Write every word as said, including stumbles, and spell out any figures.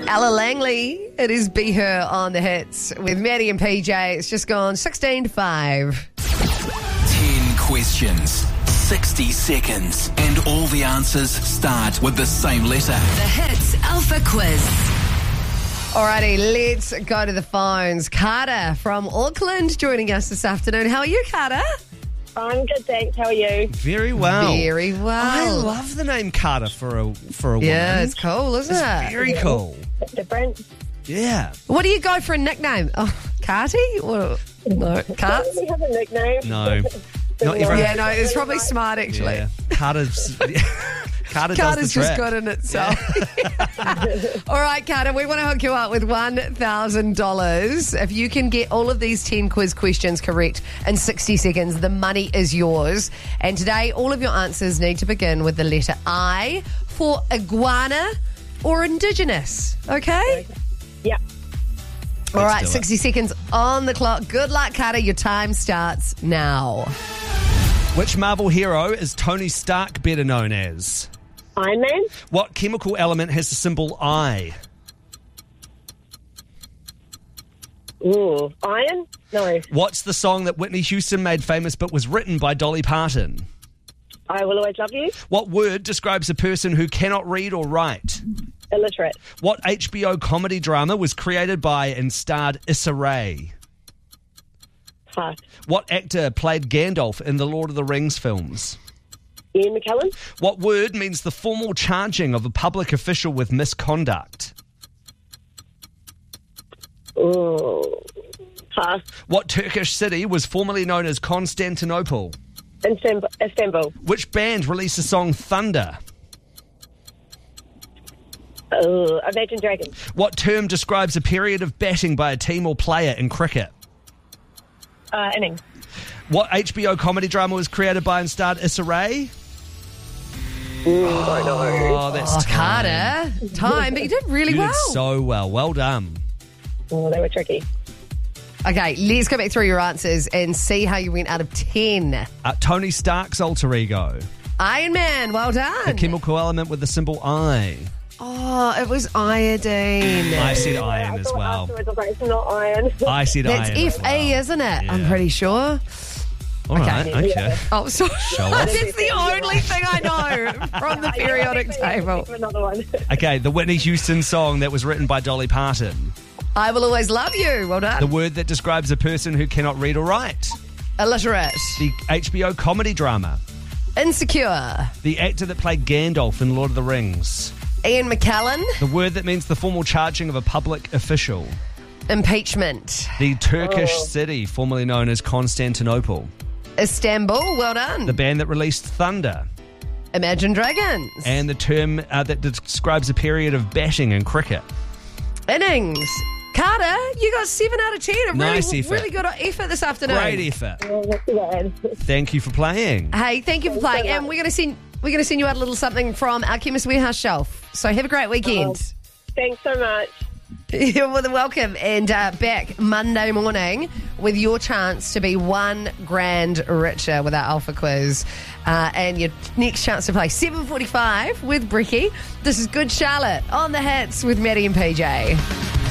Ella Langley, it is Be Her on the Hits with Maddie and P J. It's just gone sixteen to five. ten questions, sixty seconds, and all the answers start with the same letter. The Hits Alpha Quiz. Alrighty, let's go to the phones. Carter from Auckland joining us this afternoon. How are you, Carter? I'm good, thanks. How are you? Very well. Very well. I love the name Carter for a for a woman. Yeah, it's cool, isn't It's it? very cool. Bit different. Yeah. What do you go for a nickname? Oh, Carty? Or, no, Cart? Doesn't he have a nickname? No. Not everyone. Yeah, no, it's probably smart, actually. Yeah. Carter's Carter Carter's does the just trap. good in itself. All right, Carter, we want to hook you up with one thousand dollars. If you can get all of these ten quiz questions correct in sixty seconds, the money is yours. And today, all of your answers need to begin with the letter I for iguana or indigenous, okay? Yeah. All Let's right, do it. sixty seconds on the clock. Good luck, Carter. Your time starts now. Which Marvel hero is Tony Stark better known as? Iron Man? What chemical element has the symbol I? Ooh. Iron? No. What's the song that Whitney Houston made famous but was written by Dolly Parton? I Will Always Love You? What word describes a person who cannot read or write? Illiterate. What H B O comedy drama was created by and starred Issa Rae? Pass. What actor played Gandalf in the Lord of the Rings films? Ian McKellen? What word means the formal charging of a public official with misconduct? Ooh. Pass. What Turkish city was formerly known as Constantinople? Istanbul. Istanbul. Which band released the song Thunder? Ooh. Imagine Dragons. What term describes a period of batting by a team or player in cricket? Uh, innings. What H B O comedy drama was created by and starred Issa Rae? Ooh, I know. Oh, that's Oh, time. Carter. Time, but you did really You well. did so well. Well done. Oh, they were tricky. Okay, let's go back through your answers and see how you went out of ten. Uh, Tony Stark's alter ego. Iron Man, well done. A chemical element with the symbol I. Oh, it was iodine. I said I iron as thought well. afterwards I was like, it's not iron. I said That's iron. as F A, well. isn't it? I'm Yeah. pretty sure. All right, Okay. okay. Oh, sorry. Show us. That's the only thing I know from the periodic table. Another one. Okay, the Whitney Houston song that was written by Dolly Parton. I Will Always Love You. Well done. The word that describes a person who cannot read or write. Illiterate. The H B O comedy drama. Insecure. The actor that played Gandalf in Lord of the Rings. Ian McKellen. The word that means the formal charging of a public official. Impeachment. The Turkish Oh. city formerly known as Constantinople. Istanbul. Well done. The band that released Thunder. Imagine Dragons. And the term uh, that describes a period of batting in cricket. Innings. Carter, you got seven out of ten. A Nice really, effort. really good effort this afternoon. Great effort. Oh, not too bad. Thank you for playing. Hey, thank you for playing. And we're going to send we're going to send you out a little something from our Chemist Warehouse shelf. So have a great weekend. Thanks so much. You're more than welcome. And uh, back Monday morning with your chance to be one grand richer with our Alpha Quiz. Uh, and your next chance to play seven forty-five with Bricky. This is Good Charlotte on the Hits with Maddie and P J.